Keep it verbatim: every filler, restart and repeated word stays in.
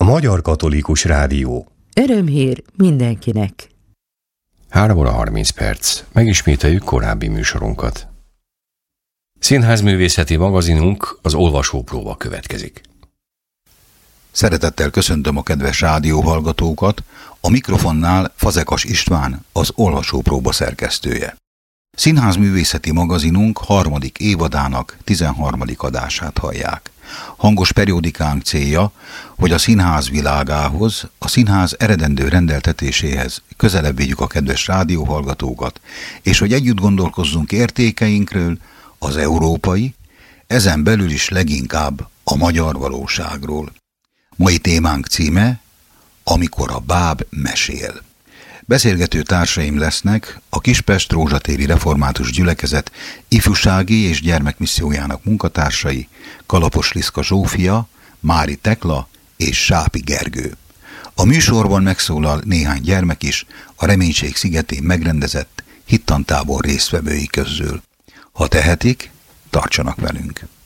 Magyar Katolikus Rádió. Örömhír mindenkinek. három óra harminc perc. Megismételjük korábbi műsorunkat. Színházművészeti magazinunk, az Olvasópróba következik. Szeretettel köszöntöm a kedves rádióhallgatókat, a mikrofonnál Fazekas István, az Olvasópróba szerkesztője. Színházművészeti magazinunk harmadik évadának tizenharmadik adását hallják. Hangos periódikánk célja, hogy a színház világához, a színház eredendő rendeltetéséhez közelebb vigyük a kedves rádióhallgatókat, és hogy együtt gondolkozzunk értékeinkről, az európai, ezen belül is leginkább a magyar valóságról. Mai témánk címe, Amikor a báb mesél. Beszélgető társaim lesznek a Kispest Rózsatéri Református Gyülekezet ifjúsági és gyermekmissziójának munkatársai, Kalapos Liszka Zsófia, Mári Tekla és Sápi Gergő. A műsorban megszólal néhány gyermek is a Reménység szigetén megrendezett hittantábor résztvevői közül. Ha tehetik, tartsanak velünk!